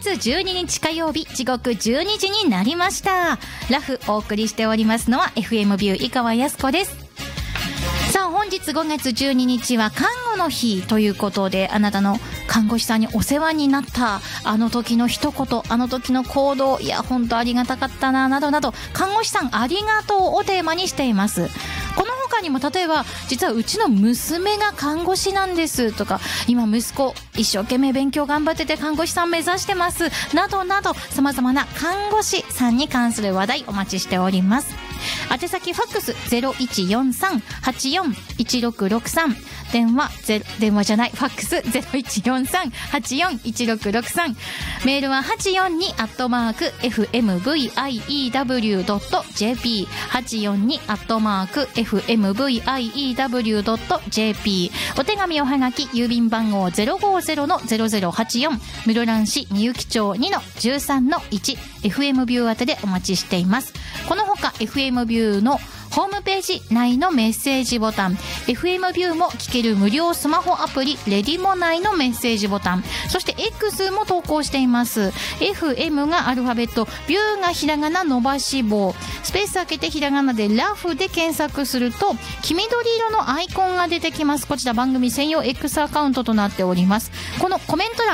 12日火曜日、時刻12時になりました。ラフお送りしておりますのは FM ビュー井川靖子です。さあ、本日5月12日は看護の日ということで、あなたの看護師さんにお世話になったあの時の一言、あの時の行動、いや本当ありがたかったな、などなど、看護師さんありがとうをテーマにしています。この他にも、例えば実はうちの娘が看護師なんですとか、今息子一生懸命勉強頑張ってて看護師さん目指してますなどなど、様々な看護師さんに関する話題お待ちしております。宛先ファックス 0143-841663、電話じゃない、ファックス 0143-841663、メールは 842@fmview.jp、 842@fmview.jp、 お手紙おはがき郵便番号 050-0084、 室蘭市みゆき町 2-13-1、 FM ビュー宛てでお待ちしています。このほか FM ビューのホームページ内のメッセージボタン、 FM ビューも聞ける無料スマホアプリレディモ内のメッセージボタン、そして X も投稿しています。 FM がアルファベット、ビューがひらがな伸ばし棒、スペース開けてひらがなでラフで検索すると黄緑色のアイコンが出てきます。こちら番組専用 X アカウントとなっております。このコメント欄